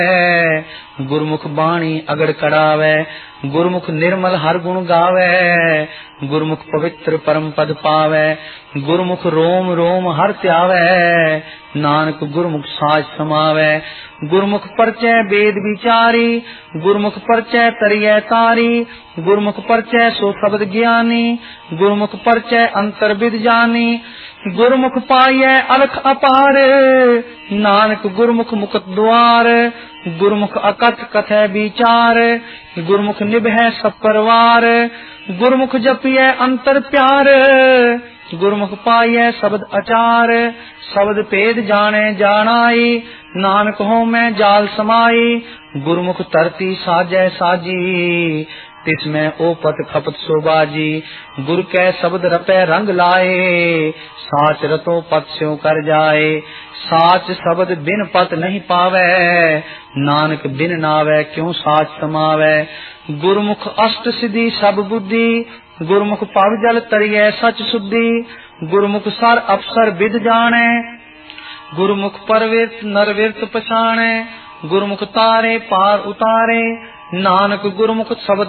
गुरमुख बाणी अगड़ कड़ावे, गुरमुख निर्मल हर गुण गावे, गुरमुख पवित्र परम पद पावे, गुरमुख रोम रोम हर त्यावे, नानक गुरमुख साज समावे। गुरमुख परचय वेद विचारी, गुरमुख परचय तरिय तारी, गुरमुख परचय सो शब्द ज्ञानी, गुरमुख परचय अंतर विद जानी, गुरमुख पाइय अलख अपार, नानक गुरमुख मुकुट द्वार, गुरमुख अकथ कथय विचार, गुरमुख निभय सब परवार, गुरमुख जपिय अंतर प्यार, गुरमुख पाइय शब्द अचार, शब्द भेद जाने जानाई, नानक हो मैं जाल समाई, गुरमुख तरती साजय साजी, तिसमें ओपत खपत शोभाजी, गुर कै शब्द रपै रंग लाए, साच रतो पत स्यों कर जाए, साच शब्द बिन पत नहीं पावे, नानक बिन नावे क्यों साच समावे। गुरमुख अष्ट सिद्धि सब बुद्धि, गुरमुख पव जल तरिय सच शुद्धि, गुरमुख सर अफसर विद जाने, गुरमुख परविरत नरविरत पछाणे, गुरमुख तारे पार उतारे, नानक गुरमुख शब्द